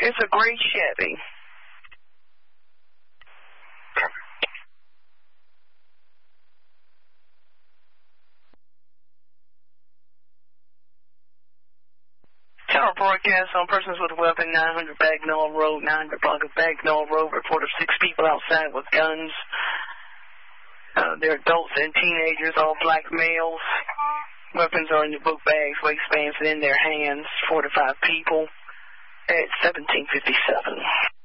It's a gray Chevy. Tower broadcast on persons with a weapon, 900 Bagnall Road, 900 block of Bagnall Road. Report of 6 people outside with guns. They're adults and teenagers, all black males. Weapons are in the book bags, waistbands, and in their hands. 4 to 5 people at 1757.